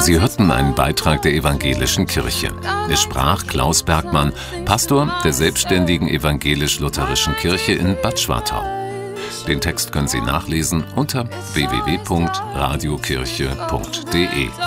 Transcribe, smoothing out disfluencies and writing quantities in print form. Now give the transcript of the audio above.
Sie hörten einen Beitrag der Evangelischen Kirche. Es sprach Klaus Bergmann, Pastor der selbstständigen evangelisch-lutherischen Kirche in Bad Schwartau. Den Text können Sie nachlesen unter www.radiokirche.de.